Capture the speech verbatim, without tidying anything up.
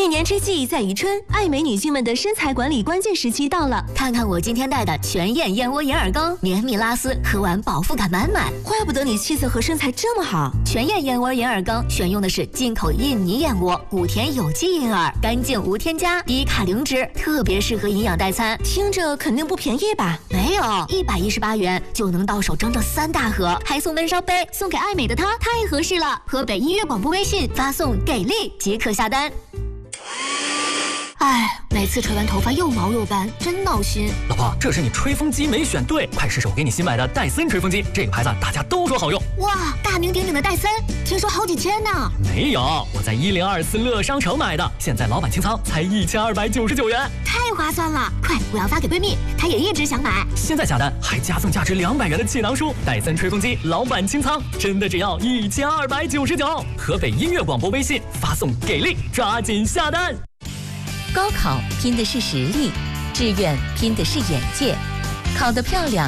一年之计在于春，爱美女性们的身材管理关键时期到了。 看看我今天带的全燕燕窝银耳羹，绵密拉丝，喝完饱腹感满满。 怪不得你气色和身材这么好。 全燕燕窝银耳羹选用的是进口印尼燕窝，谷田有机银耳，干净无添加，低卡零脂，特别适合营养代餐。 听着肯定不便宜吧？ 没有，一百一十八元就能到手整整三大盒，还送温烧杯，送给爱美的她太合适了。河北音乐广播微信发送给力即可下单。哎，每次吹完头发又毛又干，真闹心。 老婆，这是你吹风机没选对，快试试我给你新买的戴森吹风机，这个牌子大家都说好用。 哇，大名鼎鼎的戴森，听说好几千呢。 没有，我在一零二四乐商城买的，现在老板清仓才一千二百九十九元， 太划算了！快，我要发给闺蜜，她也一直想买。 现在下单还加赠价值两百元的气囊书，戴森吹风机老板清仓，真的只要一千二百九十九。河北音乐广播微信发送给力，抓紧下单。 高考拼的是实力，志愿拼的是眼界，考得漂亮